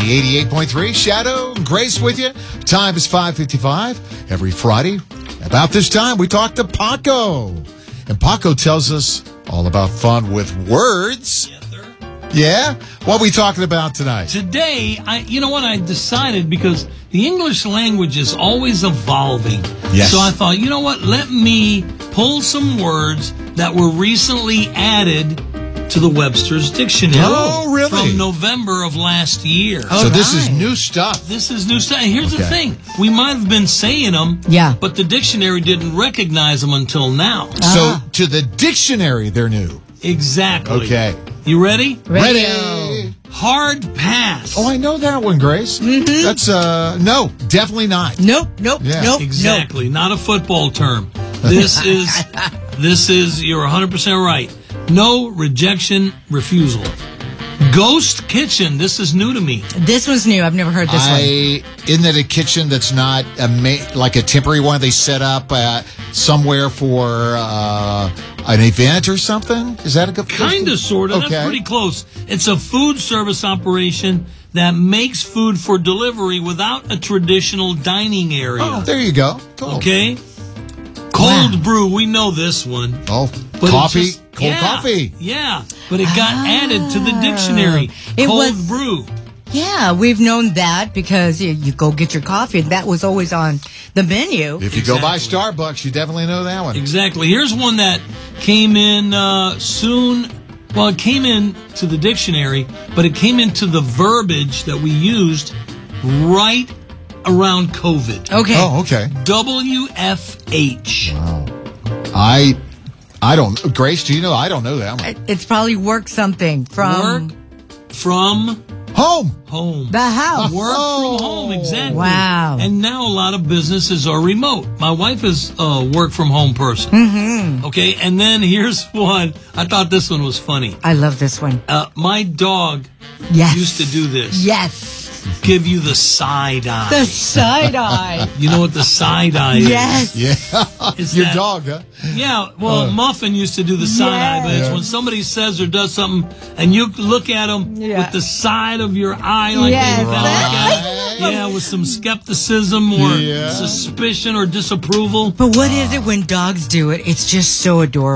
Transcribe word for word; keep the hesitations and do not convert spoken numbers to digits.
the eighty-eight point three. Shadow and Grace with you. Time is five fifty-five. Every Friday, about this time, we talk to Paco. And Paco tells us all about fun with words. Yes, sir. Yeah? What are we talking about tonight? Today, I, you know what, I decided because the English language is always evolving. Yes. So I thought, you know what, let me pull some words that were recently added to the Webster's Dictionary. Oh, really? From November of last year. So All this is right. new stuff. This is new stuff. And here's Okay. the thing. We might have been saying them, Yeah. but the dictionary didn't recognize them until now. So to the dictionary, they're new. Exactly. Okay. You ready? Radio. Hard pass. Oh, I know that one, Grace. Mm-hmm. That's, uh, no, definitely not. Nope, nope, Yeah. nope, Exactly. Not a football term. This is, this is, you're one hundred percent right. No, rejection, refusal. Ghost kitchen. This is new to me. nope. This one's new. I've never heard this one. I isn't it a kitchen that's not a ma- like a temporary one they set up uh, somewhere for uh, an event or something? Is that a good Kind of, sort of. Okay. That's pretty close. It's a food service operation that makes food for delivery without a traditional dining area. Oh, there you go. Cool. Okay? Cold Wow. brew. We know this one. Oh, But it coffee, just- cold yeah, coffee. Yeah, but it got Ah. added to the dictionary. It Cold was- brew. Yeah, we've known that because you, you go get your coffee, and that was always on the menu. If you go by Exactly. Starbucks, you definitely know that one. Exactly. Here's one that came in uh, soon. Well, it came in to the dictionary, but it came into the verbiage that we used right around COVID. Okay. Oh, okay. W F H. Wow. I, I don't. Grace, do you know? I don't know that one. It's probably work something from Work from Home. home. the house. Work Oh. from home, exactly. Wow. And now a lot of businesses are remote. My wife is a work from home person. Mm-hmm. Okay, and then here's one. I thought this one was funny. I love this one. Uh, my dog Yes. used to do this. Yes. Give you the side eye. The side eye. You know what the side eye is? Yes. Yeah. Is Your that- dog, huh? Yeah, well, Uh. Muffin used to do the side eye, but it's Yeah. when somebody says or does something and you look at them Yeah. with the side of your eye like Yes. they felt like Right. that. Yeah, with some skepticism or Yeah. suspicion or disapproval. But what is it when dogs do it? It's just so adorable.